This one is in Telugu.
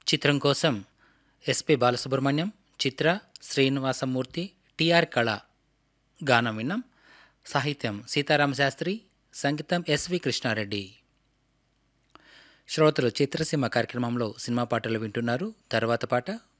చిత్రం కోసం ఎస్పి బాలసుబ్రహ్మణ్యం, చిత్ర, శ్రీనివాసమూర్తి, టిఆర్ కళ గానం విన్నాం. సాహిత్యం సీతారామ శాస్త్రి, సంగీతం ఎస్వి కృష్ణారెడ్డి. శ్రోతలు చిత్రసీమ కార్యక్రమంలో సినిమా పాటలు వింటున్నారు. తర్వాత పాట